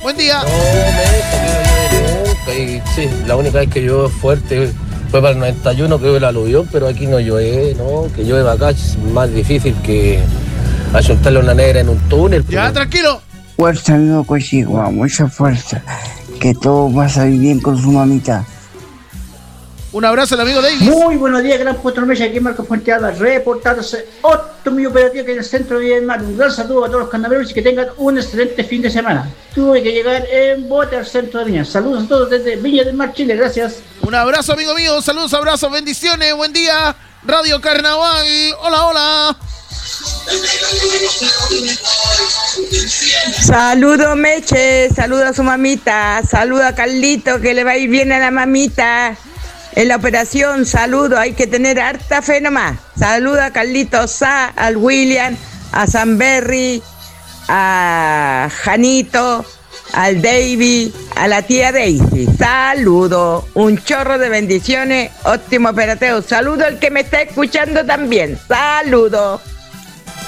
Buen día. No, me no llueve nunca. Y sí, la única vez que llueve fuerte fue para el 91, que hubo el aluvión, pero aquí no llueve, ¿no? Que llueva acá es más difícil que ayuntarle una negra en un túnel. Ya, tranquilo. Fuerza, amigo Cochigua, mucha fuerza. Que todo va a salir bien con su mamita. Un abrazo al amigo Davis. Muy buenos días, gran Potro Mecha, aquí Marco Fuentealba, reportándose otro muy operativo que en el centro de Villa del Mar. Un gran saludo a todos los canaveros y que tengan un excelente fin de semana. Tuve que llegar en bote al centro de Viña. Saludos a todos desde Viña del Mar, Chile, gracias. Un abrazo, amigo mío, saludos, abrazos, bendiciones, buen día. Radio Carnaval, hola, hola. Saludo Meche, saluda a su mamita, saluda a Carlito, que le va a ir bien a la mamita en la operación. Saludo, hay que tener harta fe nomás. Saluda a Carlito Sá, al William, a Sanberry, a Janito, al David, a la tía Daisy. Saludo, un chorro de bendiciones, óptimo operativo. Saludo al que me está escuchando también. Saludo.